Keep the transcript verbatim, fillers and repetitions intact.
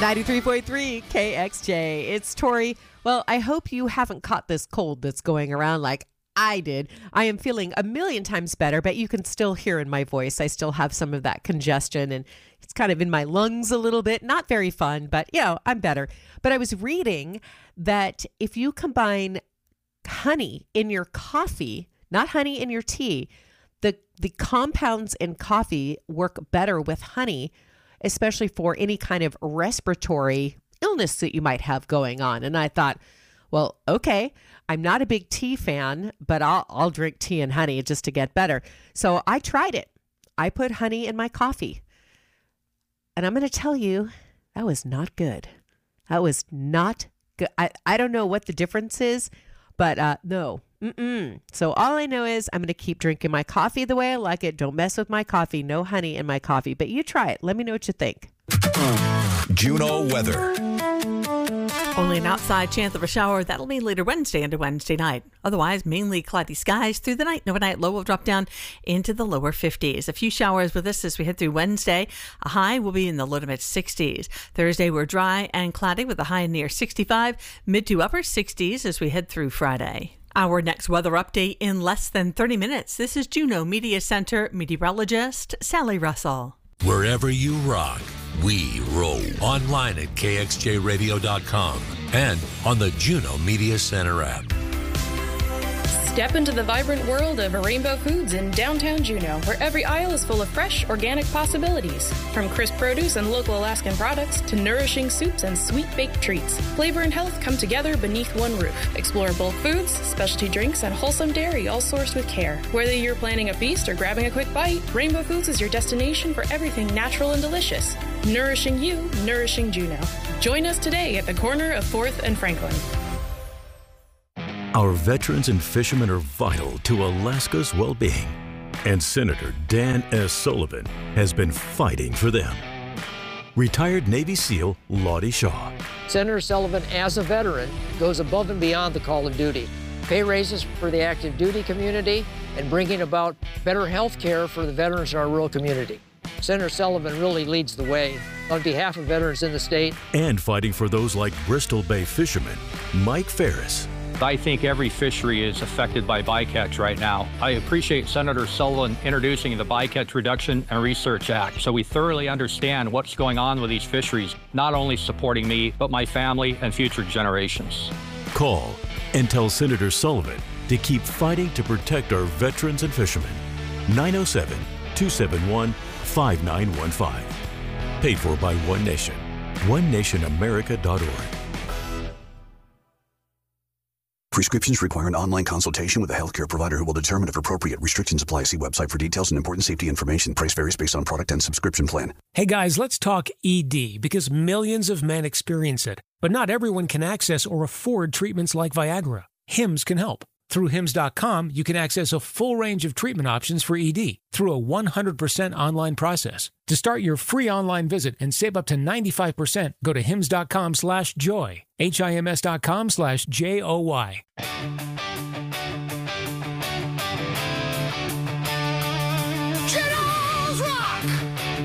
ninety-three point three K X J. It's Tori. Well, I hope you haven't caught this cold that's going around like I did. I am feeling a million times better, but you can still hear in my voice. I still have some of that congestion and it's kind of in my lungs a little bit. Not very fun, but you know, I'm better. But I was reading that if you combine honey in your coffee, not honey in your tea, the the compounds in coffee work better with honey, especially for any kind of respiratory illness that you might have going on. And I thought, well, okay, I'm not a big tea fan, but I'll, I'll drink tea and honey just to get better. So I tried it. I put honey in my coffee. And I'm going to tell you, that was not good. That was not good. I, I don't know what the difference is, but uh, no. Mm-mm. So all I know is I'm going to keep drinking my coffee the way I like it. Don't mess with my coffee. No honey in my coffee. But you try it. Let me know what you think. Juneau weather. Only an outside chance of a shower. That'll be later Wednesday into Wednesday night. Otherwise, mainly cloudy skies through the night. Overnight low will drop down into the lower fifties. A few showers with us as we head through Wednesday. A high will be in the low to mid sixties. Thursday, we're dry and cloudy with a high near sixty-five. Mid to upper sixties as we head through Friday. Our next weather update in less than thirty minutes. This is Juneau Media Center meteorologist Sally Russell. Wherever you rock, we roll. Online at K X J radio dot com and on the Juneau Media Center app. Step into the vibrant world of Rainbow Foods in downtown Juneau, where every aisle is full of fresh, organic possibilities. From crisp produce and local Alaskan products to nourishing soups and sweet-baked treats, flavor and health come together beneath one roof. Explore bulk foods, specialty drinks, and wholesome dairy, all sourced with care. Whether you're planning a feast or grabbing a quick bite, Rainbow Foods is your destination for everything natural and delicious. Nourishing you, nourishing Juneau. Join us today at the corner of fourth and Franklin. Our veterans and fishermen are vital to Alaska's well-being, and Senator Dan S. Sullivan has been fighting for them. Retired Navy SEAL Lottie Shaw. Senator Sullivan, as a veteran, goes above and beyond the call of duty. Pay raises for the active duty community and bringing about better health care for the veterans in our rural community. Senator Sullivan really leads the way on behalf of veterans in the state. And fighting for those like Bristol Bay fisherman Mike Ferris. I think every fishery is affected by bycatch right now. I appreciate Senator Sullivan introducing the Bycatch Reduction and Research Act so we thoroughly understand what's going on with these fisheries, not only supporting me, but my family and future generations. Call and tell Senator Sullivan to keep fighting to protect our veterans and fishermen. nine oh seven, two seven one, five nine one five. Paid for by One Nation. one nation america dot org. Prescriptions require an online consultation with a healthcare provider who will determine if appropriate. Restrictions apply. See website for details and important safety information. Price varies based on product and subscription plan. Hey guys, let's talk E D because millions of men experience it, but not everyone can access or afford treatments like Viagra. Hims can help. Through hims dot com, you can access a full range of treatment options for E D through a one hundred percent online process. To start your free online visit and save up to ninety-five percent, go to hims dot com slash joy, H I M S dot com slash J O Y.